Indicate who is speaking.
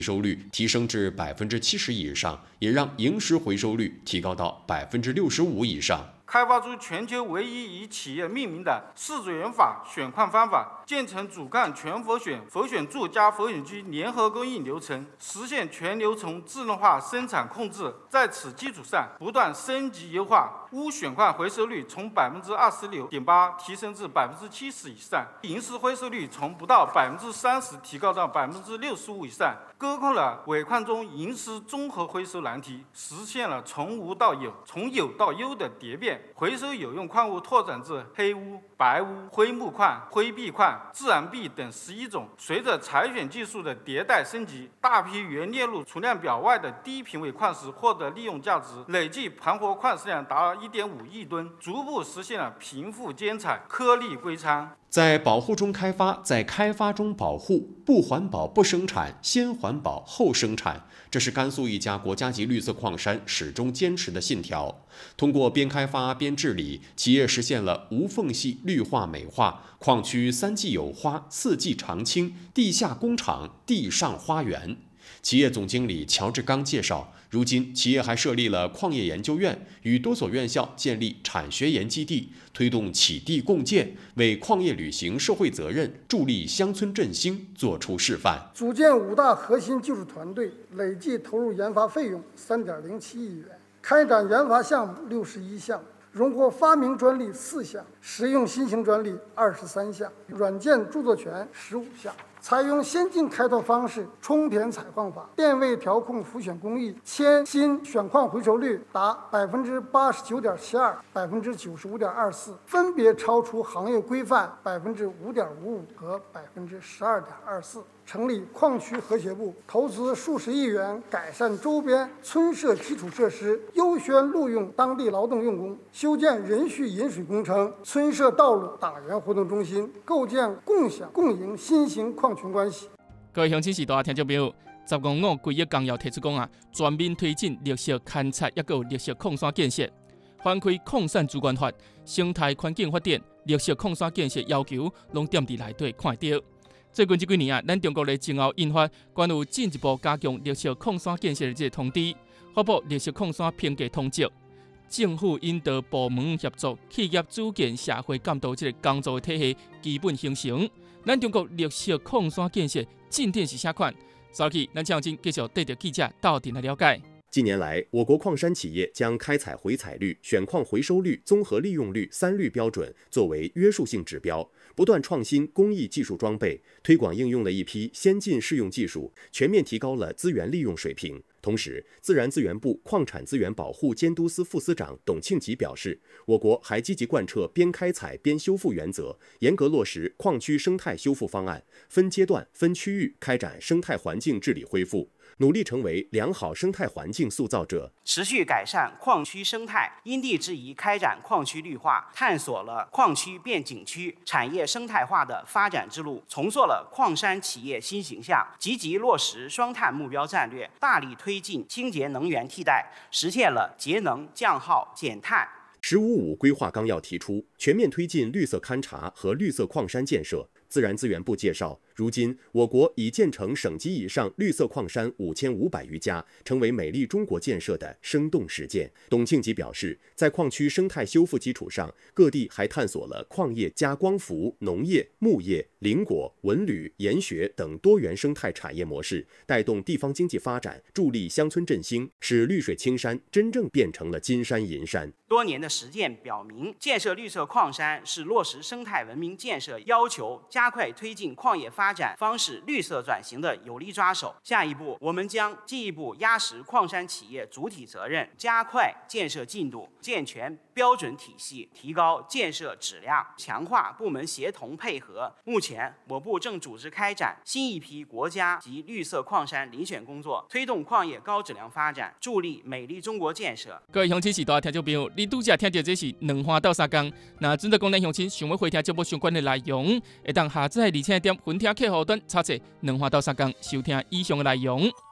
Speaker 1: 收率提升至70%以上，也让萤石回收率提高到65%以上。
Speaker 2: 开发出全球唯一以企业命名的4种元法选矿方法，建成主干全佛选、佛选柱加佛选区联合供应流程，实现全流程自动化生产控制。在此基础上，不断升级优化，钨选矿回收率从26.8%提升至70%以上，萤石回收率从不到30%提高到65%以上，攻克了尾矿中萤石综合回收难题，实现了从无到有、从有到优的蝶变。回收有用矿物拓展至黑钨、白钨、灰木矿、灰碧矿、自然碧等11种。随着采选技术的迭代升级，大批原列入储量表外的低品位矿石获得利用价值，累计盘活矿石量达1.5亿吨，逐步实现了贫富兼采、颗粒归仓。
Speaker 1: 在保护中开发，在开发中保护，不环保不生产，先环保后生产，这是甘肃一家国家级绿色矿山始终坚持的信条。通过边开发边治理，企业实现了无缝隙绿化美化，矿区3季有花，4季常青，地下工厂，地上花园。企业总经理乔志刚介绍，如今企业还设立了矿业研究院，与多所院校建立产学研基地，推动启地共建，为矿业履行社会责任、助力乡村振兴作出示范。
Speaker 3: 组建5大核心技术团队，累计投入研发费用3.07亿元，开展研发项目61项，荣获发明专利4项，实用新型专利23项，软件著作权15项。采用先进开拓方式，冲填采矿法，电位调控浮选工艺，铅锌选矿回收率达89.72%、95.24%，分别超出行业规范5.55%和12.24%。成立矿区和谐部，投资数十亿元改善周边村社基础设施，优先录用当地劳动用工，修建人蓄引水工程、村社道路、党员活动中心，构建共享共赢新型矿群关系。
Speaker 4: 各位乡亲时代听众朋友，10月5规约纲要提出讲全面推进绿色勘察，也有绿色矿山建设，翻开矿产资源法、生态环境发展、绿色矿山建设要求，拢踮伫内底看得到。最近这几年咱中国的前后印发关于进一步加强绿色矿山建设的这个通知，发布绿色矿山评价通则，政府引导部门协作，企业组建社会监督这个工作的体系基本形成。咱中国绿色矿山建设进展是啥款？稍后咱请进继续带着记者到底来了解。
Speaker 5: 近年来，我国矿山企业将开采回采率、选矿回收率、综合利用率3绿标准作为约束性指标，不断创新工艺技术装备，推广应用了一批先进适用技术，全面提高了资源利用水平。同时，自然资源部矿产资源保护监督司副司长董庆吉表示，我国还积极贯彻边开采边修复原则，严格落实矿区生态修复方案，分阶段、分区域开展生态环境治理恢复，努力成为良好生态环境塑造者，
Speaker 6: 持续改善矿区生态，因地制宜开展矿区绿化，探索了矿区变景区、产业生态化的发展之路，重塑了矿山企业新形象，积极落实双碳目标战略，大力推进清洁能源替代，实现了节能、降耗、减碳。
Speaker 5: “15+5”规划纲要提出，全面推进绿色勘察和绿色矿山建设。自然资源部介绍，如今我国已建成省级以上绿色矿山5500余家，成为美丽中国建设的生动实践。董庆吉表示，在矿区生态修复基础上，各地还探索了矿业加光伏、农业、牧业、林果、文旅、研学等多元生态产业模式，带动地方经济发展，助力乡村振兴，使绿水青山真正变成了金山银山。
Speaker 6: 多年的实践表明，建设绿色矿山是落实生态文明建设要求，加快推进矿业发展方式绿色转型的有力抓手。下一步，我们将进一步压实矿山企业主体责任，加快建设进度，健全标准体系，提高建设质量，强化部门协同配合。目前，我部正组织开展新一批国家级绿色矿山遴选工作，推动矿业高质量发展，助力美丽中国建设。
Speaker 4: 各位乡亲时代听众朋友，你拄则听到这是两花到三工。那准备讲咱乡亲想要回听节目相关的内容，会当下载而且点分听客户端查册两花到三工收听以上的内容。